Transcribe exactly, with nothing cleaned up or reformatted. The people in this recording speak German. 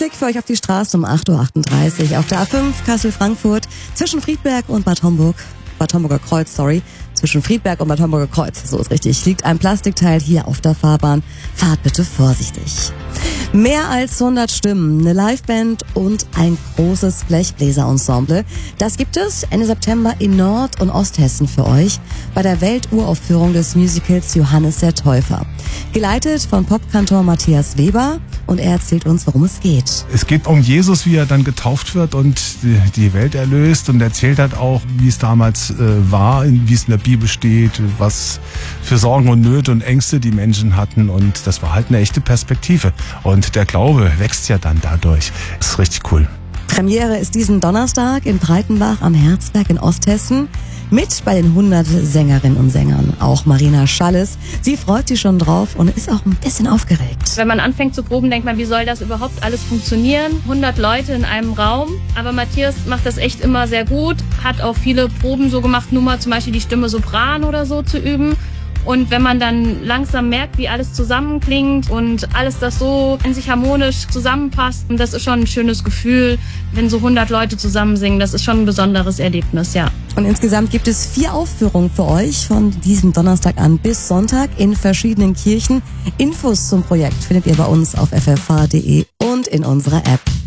Musik für euch auf die Straße um acht Uhr achtunddreißig auf der A fünf Kassel-Frankfurt zwischen Friedberg und Bad Homburg. Bad Homburger Kreuz, sorry. Zwischen Friedberg und Bad Homburger Kreuz, so ist richtig, liegt ein Plastikteil hier auf der Fahrbahn. Fahrt bitte vorsichtig. Mehr als hundert Stimmen, eine Liveband und ein großes Blechbläser-Ensemble. Das gibt es Ende September in Nord- und Osthessen für euch bei der Welturaufführung des Musicals Johannes der Täufer. Geleitet von Popkantor Matthias Weber und er erzählt uns, worum es geht. Es geht um Jesus, wie er dann getauft wird und die Welt erlöst und erzählt halt auch, wie es damals äh, war, wie es in der Bibel steht, was für Sorgen und Nöte und Ängste die Menschen hatten und das war halt eine echte Perspektive. Und der Glaube wächst ja dann dadurch. Das ist richtig cool. Premiere ist diesen Donnerstag in Breitenbach am Herzberg in Osthessen. Mit bei den hundert Sängerinnen und Sängern. Auch Marina Schalles. Sie freut sich schon drauf und ist auch ein bisschen aufgeregt. Wenn man anfängt zu proben, denkt man, wie soll das überhaupt alles funktionieren? hundert Leute in einem Raum. Aber Matthias macht das echt immer sehr gut. Hat auch viele Proben so gemacht, nur mal zum Beispiel die Stimme Sopran oder so zu üben. Und wenn man dann langsam merkt, wie alles zusammenklingt und alles das so in sich harmonisch zusammenpasst, und das ist schon ein schönes Gefühl, wenn so hundert Leute zusammen singen. Das ist schon ein besonderes Erlebnis, ja. Und insgesamt gibt es vier Aufführungen für euch von diesem Donnerstag an bis Sonntag in verschiedenen Kirchen. Infos zum Projekt findet ihr bei uns auf f f h punkt d e und in unserer App.